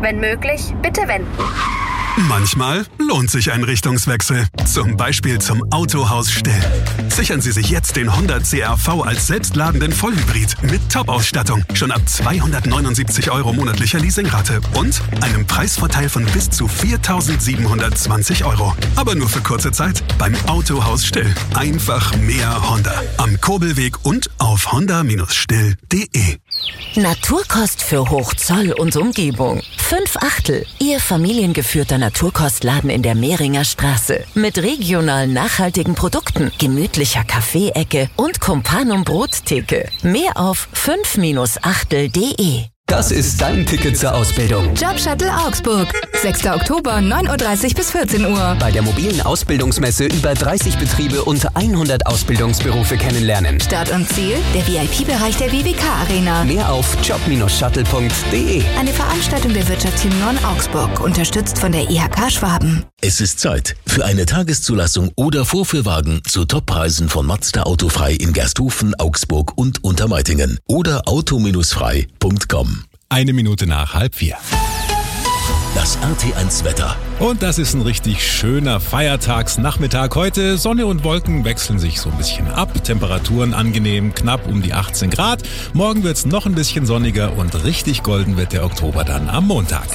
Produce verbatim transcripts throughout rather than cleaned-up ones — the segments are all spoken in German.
Wenn möglich, bitte wenden. Manchmal lohnt sich ein Richtungswechsel. Zum Beispiel zum Autohaus Still. Sichern Sie sich jetzt den Honda C R V als selbstladenden Vollhybrid mit Top-Ausstattung. Schon ab zweihundertneunundsiebzig Euro monatlicher Leasingrate und einem Preisvorteil von bis zu viertausendsiebenhundertzwanzig Euro. Aber nur für kurze Zeit beim Autohaus Still. Einfach mehr Honda. Am Kurbelweg und auf honda Still punkt de. Naturkost für Hochzoll und Umgebung. Fünf Achtel. Ihr familiengeführter Naturkostladen in der Mehringer Straße. Mit regional nachhaltigen Produkten, gemütlicher Kaffeeecke und Companum Brottheke. Mehr auf fünf Achtel punkt de. Das ist dein Ticket zur Ausbildung. Jobshuttle Augsburg. sechster Oktober, neun Uhr dreißig bis vierzehn Uhr. Bei der mobilen Ausbildungsmesse über dreißig Betriebe und hundert Ausbildungsberufe kennenlernen. Start und Ziel, der V I P-Bereich der W W K Arena. Mehr auf job shuttle punkt de. Eine Veranstaltung der Wirtschaftsteam neun Augsburg, unterstützt von der I H K Schwaben. Es ist Zeit für eine Tageszulassung oder Vorführwagen zu Toppreisen von Mazda Autofrei in Gersthofen, Augsburg und Untermeitingen oder auto frei punkt com. Eine Minute nach halb vier. Das R T eins Wetter. Und das ist ein richtig schöner Feiertagsnachmittag heute. Sonne und Wolken wechseln sich so ein bisschen ab. Temperaturen angenehm, knapp um die achtzehn Grad. Morgen wird's noch ein bisschen sonniger und richtig golden wird der Oktober dann am Montag.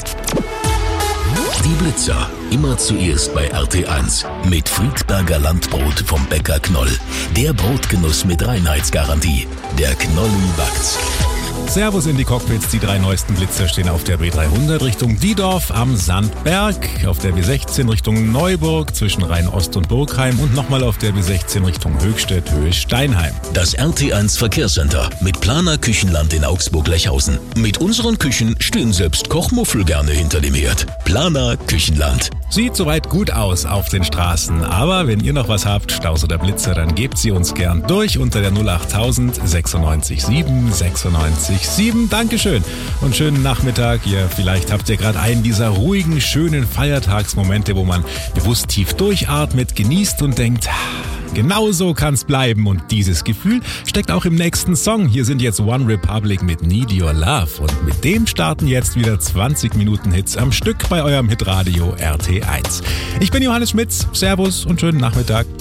Die Blitzer. Immer zuerst bei R T eins. Mit Friedberger Landbrot vom Bäcker Knoll. Der Brotgenuss mit Reinheitsgarantie. Der Knolli backt's. Servus in die Cockpits, die drei neuesten Blitzer stehen auf der B dreihundert Richtung Diedorf am Sandberg, auf der B sechzehn Richtung Neuburg zwischen Rhein-Ost und Burgheim und nochmal auf der B sechzehn Richtung Höchstädt, Höhe Steinheim. Das R T eins Verkehrscenter mit Planer Küchenland in Augsburg-Lechhausen. Mit unseren Küchen stehen selbst Kochmuffel gerne hinter dem Herd. Planer Küchenland. Sieht soweit gut aus auf den Straßen, aber wenn ihr noch was habt, Staus oder Blitzer, dann gebt sie uns gern durch unter der null achttausend sechsundneunzig sieben sechsundneunzig sieben. Dankeschön und schönen Nachmittag. Ihr, vielleicht habt ihr gerade einen dieser ruhigen, schönen Feiertagsmomente, wo man bewusst tief durchatmet, genießt und denkt, genau so kann's bleiben. Und dieses Gefühl steckt auch im nächsten Song. Hier sind jetzt One Republic mit Need Your Love. Und mit dem starten jetzt wieder zwanzig Minuten Hits am Stück bei eurem Hitradio R T eins. Ich bin Johannes Schmitz. Servus und schönen Nachmittag.